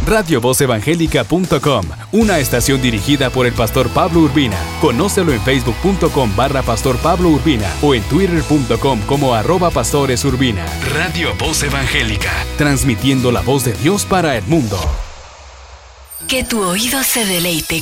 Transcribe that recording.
radiovozevangélica.com, una estación dirigida por el pastor Pablo Urbina. Conócelo en facebook.com/pastor Pablo Urbina o en twitter.com como @pastoresurbina. Radio Voz Evangélica, transmitiendo la voz de Dios para el mundo. Que tu oído se deleite